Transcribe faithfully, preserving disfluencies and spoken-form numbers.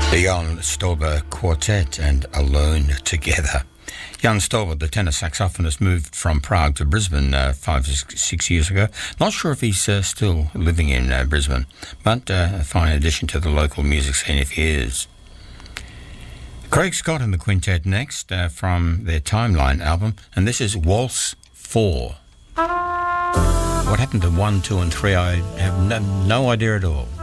The Jan Stauber Quartet and Alone Together. Jan Stauber, the tenor saxophonist, moved from Prague to Brisbane uh, five, six, six years ago. Not sure if he's uh, still living in uh, Brisbane, but uh, a fine addition to the local music scene if he is. Craig Scott and the Quintet next uh, from their Timeline album, and this is Waltz four. What happened to one, two and three, I have no, no idea at all.